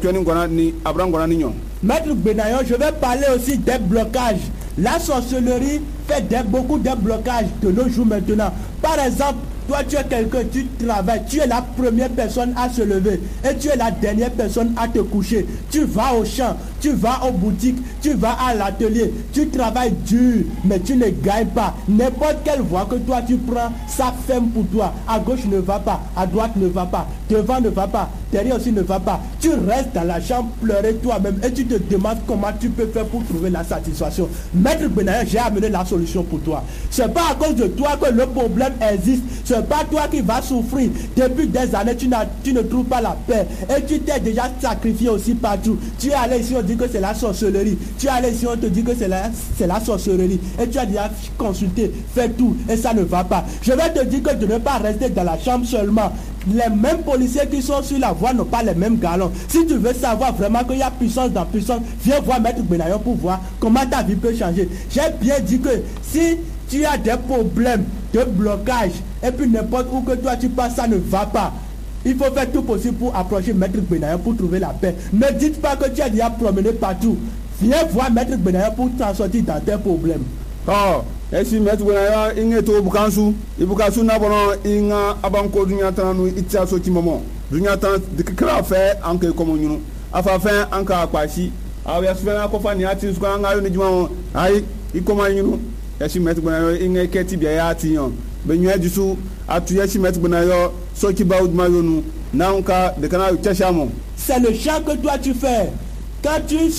Maître Benayon, je vais parler aussi des blocages. La sorcellerie fait beaucoup de blocages de nos jours maintenant. Par exemple, toi tu es quelqu'un, tu travailles, tu es la première personne à se lever et tu es la dernière personne à te coucher. Tu vas au champ, tu vas aux boutiques, tu vas à l'atelier, tu travailles dur, mais tu ne gagnes pas. N'importe quelle voie que toi tu prends, ça ferme pour toi. À gauche ne va pas, à droite ne va pas, devant ne va pas, derrière aussi ne va pas. Tu restes dans la chambre pleurer toi-même et tu te demandes comment tu peux faire pour trouver la satisfaction. Maître Benayon, j'ai amené la solution pour toi. C'est pas à cause de toi que le problème existe. C'est pas toi qui vas souffrir. Depuis des années, tu ne trouves pas la paix. Et tu t'es déjà sacrifié aussi partout. Tu es allé ici, on dit que c'est la sorcellerie. Tu es allé ici, on te dit que c'est la sorcellerie. Et tu as déjà consulté, fait tout. Et ça ne va pas. Je vais te dire que de ne pas rester dans la chambre seulement. Les mêmes policiers qui sont sur la voie n'ont pas les mêmes galons. Si tu veux savoir vraiment qu'il y a puissance dans puissance, viens voir Maître Benayon pour voir comment ta vie peut changer. J'ai bien dit que si tu as des problèmes de blocage et puis n'importe où que toi tu passes, ça ne va pas. Il faut faire tout possible pour approcher Maître Benayon pour trouver la paix. Ne dites pas que tu as déjà promené partout. Viens voir Maître Benayon pour t'en sortir dans tes problèmes. Oh, et si Maître Benayon inge to bukansu, ibukansu na bono inga abanko dunya tanu itya so timomo. Dunya tan de kra fe anke komonyunu. Afa fe anka akwashi. Awe asfena ko fani ati su anga yo ni juma ai ikomanyunu. Et si Maître Benayon inge keti bia ya atiyon. Benye disu atu ya si Maître Benayon so ki ba udma yonu. Na onka de kana tchamo. C'est le chant que toi tu fais. Quand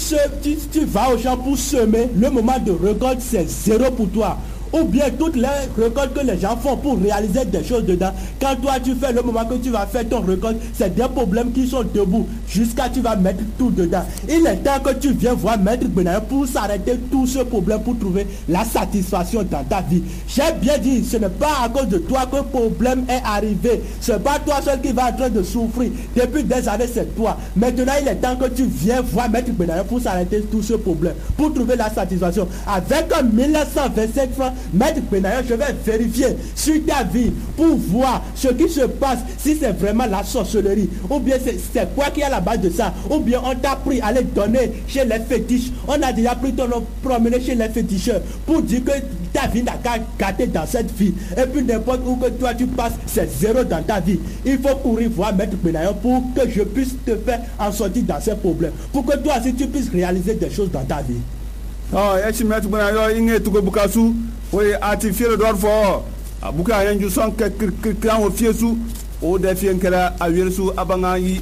tu vas au champ pour semer, le moment de récolte, c'est zéro pour toi. Ou bien toutes les récoltes que les gens font pour réaliser des choses dedans. Quand toi tu fais le moment que tu vas faire ton récolte, c'est des problèmes qui sont debout jusqu'à tu vas mettre tout dedans. Il est temps que tu viennes voir Maître Benayon pour s'arrêter tous ces problèmes, pour trouver la satisfaction dans ta vie. J'ai bien dit, ce n'est pas à cause de toi que le problème est arrivé. Ce n'est pas toi seul qui va en train de souffrir. Depuis des années, c'est toi. Maintenant, il est temps que tu viennes voir Maître Benayon pour s'arrêter tous ces problèmes, pour trouver la satisfaction. Avec 1925 francs, Maître Benayon, je vais vérifier sur ta vie pour voir ce qui se passe, si c'est vraiment la sorcellerie, ou bien c'est quoi qui est à la base de ça, ou bien on t'a pris à aller donner chez les fétiches, on a déjà pris ton nom promener chez les féticheurs pour dire que ta vie n'a qu'à gâter dans cette vie, et puis n'importe où que toi tu passes, c'est zéro dans ta vie. Il faut courir voir Maître Benayon pour que je puisse te faire en sortir dans ces problèmes, pour que toi aussi tu puisses réaliser des choses dans ta vie. Oh, et si Maître Benayon inge tuko bukasu. Oui, ati fiel d'or fort. Abuka yanju son kran o fiesu o de fien kala awirsu abanga yi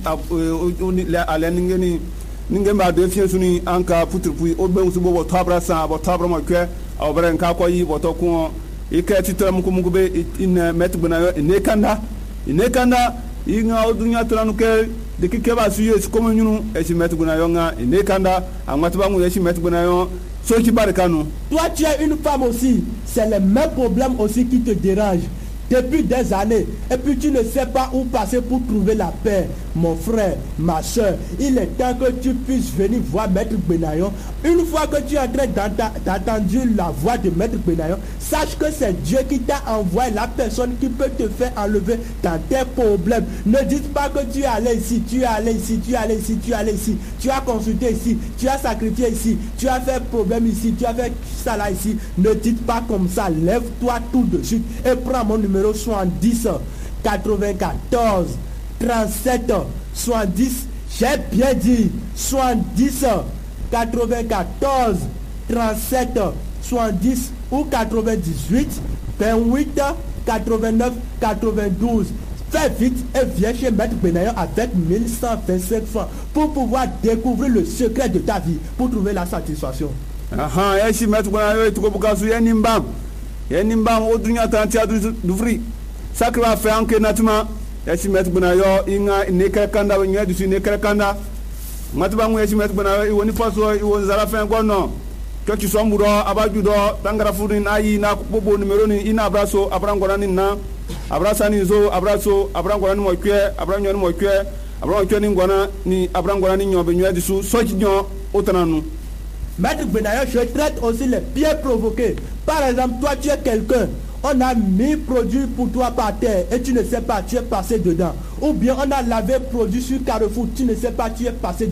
aleningeni ningemba de fiesu ni anka putrupu o be musu bo tabra sa bo tabra mo kwe o beren ka ko yi bo to ko ikati tram ko mugube in Maître Benayon inekanda inga o dunya tranu ke de ke ba su yes ko nyunu e si Maître Benayon nga inekanda amatu bangu e si Maître Benayon. Toi tu es une femme aussi, c'est le même problème aussi qui te dérange depuis des années, et puis tu ne sais pas où passer pour trouver la paix. Mon frère, ma soeur, il est temps que tu puisses venir voir Maître Benayon. Une fois que tu es en train d'entendre la voix de Maître Benayon, sache que c'est Dieu qui t'a envoyé la personne qui peut te faire enlever dans tes problèmes. Ne dites pas que tu es allé ici, tu es allé ici, tu es allé ici, tu es allé ici, tu as consulté ici, tu as sacrifié ici, tu as fait problème ici, tu as fait ça là ici. Ne dites pas comme ça, lève-toi tout de suite et prends mon numéro 70 94 37 70. J'ai bien dit 70 94 37 70 ou 98 28 89 92. Fais vite et viens chez Maître Benayon avec 1125 francs pour pouvoir découvrir le secret de ta vie, pour trouver la satisfaction. Et si Maître Benayon tu peux Yenimbam o dunya tantia du free. Sakra fe anke natuma. Et si Maître Benayon inga nekere kanda wenye du si nekere kanda. Matba mu si Maître Benayon I woni faso I won zara fe ngono. Que tu sois muro abaju do tangara furin ayi na bobo numero ni ina abraso abrangora ni na. Abrasa ni zo abraso abrangora ni mokwe abranyo ni mokwe abranyo ni ngona ni abrangora ni nyobe nyo du su soji nyo otananu. Maître Benayon, je traite aussi les pieds provoqués. Par exemple, toi tu es quelqu'un, on a mis produit pour toi par terre et tu ne sais pas, tu es passé dedans. Ou bien on a lavé produit sur Carrefour, tu ne sais pas, tu es passé